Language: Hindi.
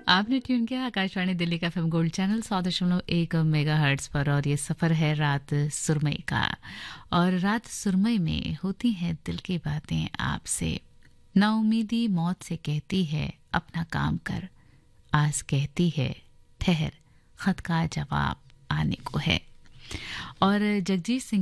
आपने ट्यून किया आकाशवाणी दिल्ली का एफएम गोल्ड चैनल 100.1 मेगाहर्ट्ज पर और ये सफ़र है रात सुरमई का। और रात सुरमई में होती हैं दिल की बातें आपसे। नाउमीदी मौत से कहती है अपना काम कर, आस कहती है ठहर, खत का जवाब आने को है। और जगजीत सिंह